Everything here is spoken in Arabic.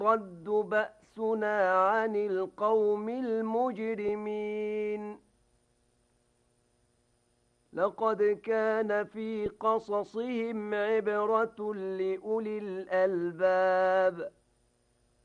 يرتد بأسنا عن القوم المجرمين لقد كان في قصصهم عبرة لأولي الألباب